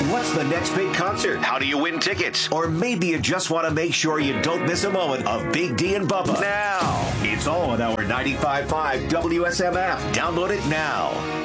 What's the next big concert? How do you win tickets? Or maybe you just want to make sure you don't miss a moment of Big D and Bubba. Now. It's all on our 95.5 WSM app. Download it now.